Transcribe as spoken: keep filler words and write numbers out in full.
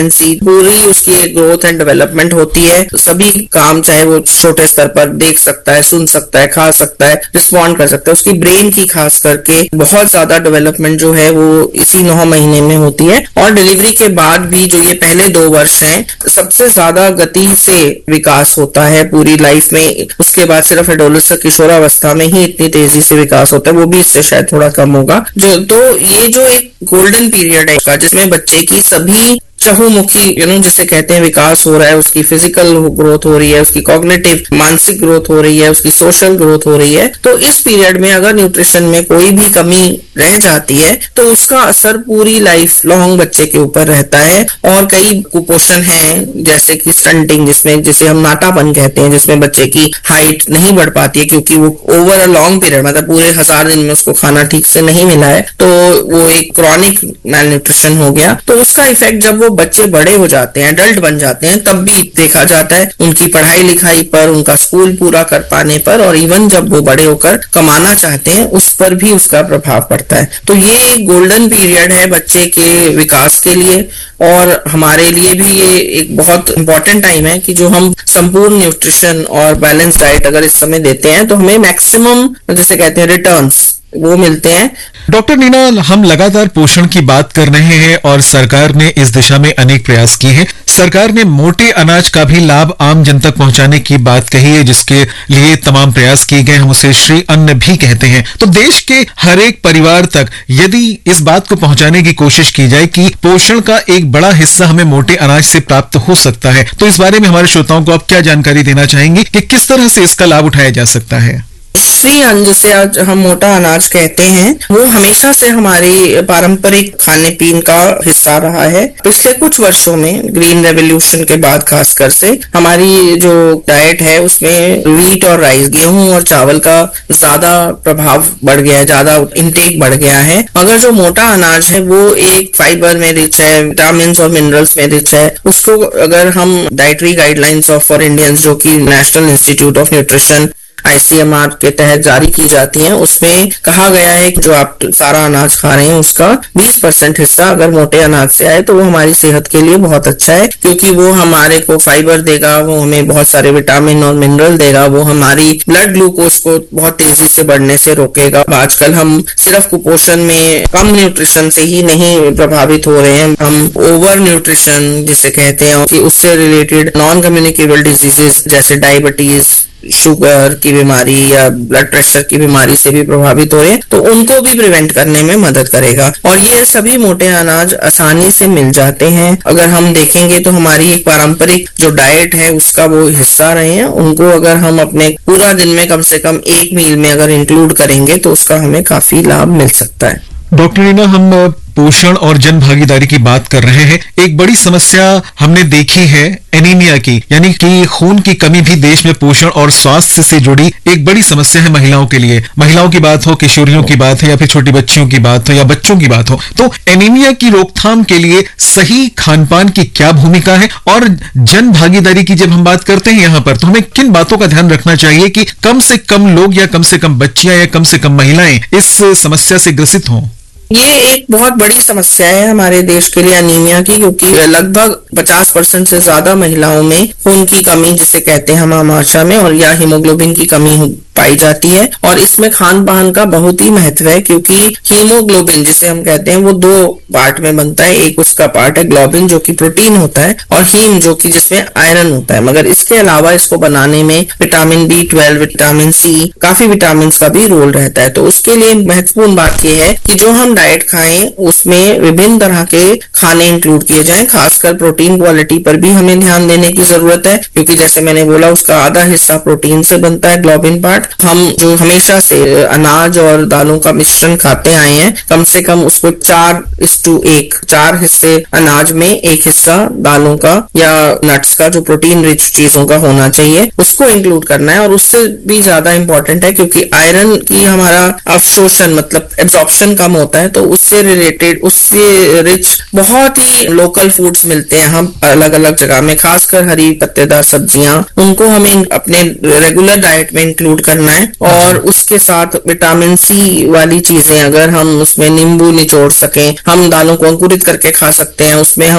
सी पूरी उसकी growth and development होती है। सभी काम चाहे वो छोटे स्तर पर देख सकता है, सुन सकता है, खा सकता है, रिस्पॉन्ड कर सकता है। उसकी ब्रेन की खास करके बहुत ज्यादा डेवलपमेंट जो है वो इसी नौ महीने में होती है। और डिलीवरी के बाद भी जो ये पहले दो वर्ष हैं सबसे ज्यादा गति से विकास होता है पूरी लाइफ में। उसके बाद सिर्फ एडोलेसेंस किशोरावस्था में ही इतनी तेजी से विकास होता है, वो भी इससे शायद थोड़ा कम होगा। जो तो ये जो एक गोल्डन पीरियड है जिसमें बच्चे की सभी चहुमुखी यू नो जिसे कहते हैं विकास हो रहा है, उसकी फिजिकल ग्रोथ हो रही है, उसकी कॉग्निटिव मानसिक ग्रोथ हो रही है, उसकी सोशल ग्रोथ हो रही है। तो इस पीरियड में अगर न्यूट्रिशन में कोई भी कमी रह जाती है तो उसका असर पूरी लाइफ लॉन्ग बच्चे के ऊपर रहता है। और कई कुपोषण हैं जैसे कि स्टंटिंग, जिसमें जिसे हम नाटापन कहते हैं, जिसमें बच्चे की हाइट नहीं बढ़ पाती है क्योंकि वो ओवर अ लॉन्ग पीरियड मतलब पूरे हजार दिन में उसको खाना ठीक से नहीं मिला है, तो वो एक क्रॉनिक मैल न्यूट्रिशन हो गया। तो उसका इफेक्ट जब वो बच्चे बड़े हो जाते हैं, एडल्ट बन जाते हैं, तब भी देखा जाता है उनकी पढ़ाई लिखाई पर, उनका स्कूल पूरा कर पाने पर, और इवन जब वो बड़े होकर कमाना चाहते हैं उस पर भी उसका प्रभाव पड़ता है। तो ये एक गोल्डन पीरियड है बच्चे के विकास के लिए, और हमारे लिए भी ये एक बहुत इंपॉर्टेंट टाइम है कि जो हम संपूर्ण न्यूट्रिशन और बैलेंस डाइट अगर इस समय देते हैं तो हमें मैक्सिमम जैसे कहते हैं रिटर्न्स वो मिलते हैं। डॉक्टर नीना, हम लगातार पोषण की बात कर रहे हैं और सरकार ने इस दिशा में अनेक प्रयास किए हैं। सरकार ने मोटे अनाज का भी लाभ आम जन तक पहुंचाने की बात कही है, जिसके लिए तमाम प्रयास किए गए, हम उसे श्री अन्न भी कहते हैं। तो देश के हर एक परिवार तक यदि इस बात को पहुंचाने की कोशिश की जाए कि पोषण का एक बड़ा हिस्सा हमें मोटे अनाज से प्राप्त हो सकता है, तो इस बारे में हमारे श्रोताओं को आप क्या जानकारी देना चाहेंगे कि किस तरह से इसका लाभ उठाया जा सकता है? श्री अन्न जिसे आज हम मोटा अनाज कहते हैं वो हमेशा से हमारी पारंपरिक खाने पीने का हिस्सा रहा है। पिछले कुछ वर्षों में ग्रीन रेवोल्यूशन के बाद खासकर से हमारी जो डाइट है उसमें व्हीट और राइस, गेहूं और चावल का ज्यादा प्रभाव बढ़ गया है, ज्यादा इंटेक बढ़ गया है। अगर जो मोटा अनाज है वो एक फाइबर में रिच है, विटामिन और मिनरल्स में रिच है, उसको अगर हम dietary guidelines of for Indians जो कि national institute of nutrition I C M R के तहत जारी की जाती हैं, उसमें कहा गया है कि जो आप सारा अनाज खा रहे हैं उसका बीस परसेंट हिस्सा अगर मोटे अनाज से आए तो वो हमारी सेहत के लिए बहुत अच्छा है, क्योंकि वो हमारे को फाइबर देगा, वो हमें बहुत सारे विटामिन और मिनरल देगा, वो हमारी ब्लड ग्लूकोज को बहुत तेजी से बढ़ने से रोकेगा। आजकल हम सिर्फ कुपोषण में कम न्यूट्रिशन से ही नहीं प्रभावित हो रहे हैं, हम ओवर न्यूट्रिशन जिसे कहते हैं कि उससे रिलेटेड नॉन कम्युनिकेबल डिजीजेस जैसे डायबिटीज, शुगर की बीमारी या ब्लड प्रेशर की बीमारी से भी प्रभावित हो रहे हैं, तो उनको भी प्रिवेंट करने में मदद करेगा। और ये सभी मोटे अनाज आसानी से मिल जाते हैं। अगर हम देखेंगे तो हमारी एक पारंपरिक जो डाइट है उसका वो हिस्सा रहे हैं, उनको अगर हम अपने पूरा दिन में कम से कम एक मील में अगर इंक्लूड करेंगे तो उसका हमें काफी लाभ मिल सकता है। डॉक्टर नीना, हम पोषण और जन भागीदारी की बात कर रहे हैं। एक बड़ी समस्या हमने देखी है एनीमिया की, यानी कि खून की कमी भी देश में पोषण और स्वास्थ्य से जुड़ी एक बड़ी समस्या है महिलाओं के लिए। महिलाओं की बात हो, किशोरियों की बात है, या फिर छोटी बच्चियों की बात हो, या बच्चों की बात हो, तो एनीमिया की रोकथाम के लिए सही खान पान की क्या भूमिका है? और जन भागीदारी की जब हम बात करते हैं यहाँ पर, तो हमें किन बातों का ध्यान रखना चाहिए कि कम से कम लोग या कम से कम बच्चियां या कम से कम महिलाएं इस समस्या से ग्रसित हों? ये एक बहुत बड़ी समस्या है हमारे देश के लिए अनीमिया की, क्योंकि लगभग पचास परसेंट से ज्यादा महिलाओं में खून की कमी जिसे कहते हैं हम आमाशा में और या हीमोग्लोबिन की कमी पाई जाती है। और इसमें खान पान का बहुत ही महत्व है, क्योंकि हीमोग्लोबिन जिसे हम कहते हैं वो दो पार्ट में बनता है। एक उसका पार्ट है ग्लोबिन जो कि प्रोटीन होता है, और हीम जो कि जिसमें आयरन होता है। मगर इसके अलावा इसको बनाने में vitamin B twelve, vitamin C, काफी विटामिन का भी रोल रहता है। तो उसके लिए महत्वपूर्ण बात यह है कि जो हम डाइट खाएं उसमें विभिन्न तरह के खाने इंक्लूड किए जाएं। खासकर प्रोटीन क्वालिटी पर भी हमें ध्यान देने की जरूरत है, क्योंकि जैसे मैंने बोला उसका आधा हिस्सा प्रोटीन से बनता है, ग्लोबिन पार्ट। हम जो हमेशा से अनाज और दालों का मिश्रण खाते आए हैं, कम से कम उसको चार इस टू एक चार हिस्से अनाज में, एक हिस्सा दालों का या नट्स का जो प्रोटीन रिच चीजों का होना चाहिए, उसको इंक्लूड करना है। और उससे भी ज्यादा इंपॉर्टेंट है क्योंकि आयरन की हमारा अवशोषण मतलब एब्जॉर्प्शन कम होता है, तो उससे रिलेटेड उससे रिच बहुत ही लोकल फूड्स मिलते हैं हम अलग अलग जगह में, खासकर हरी पत्तेदार सब्जियां, उनको हमें अपने रेगुलर डाइट में इंक्लूड करना है। और उसके साथ विटामिन सी वाली चीजें अगर हम उसमें नींबू निचोड़ सकें, हम दालों को अंकुरित करके खा सकते हैं, उसमें हम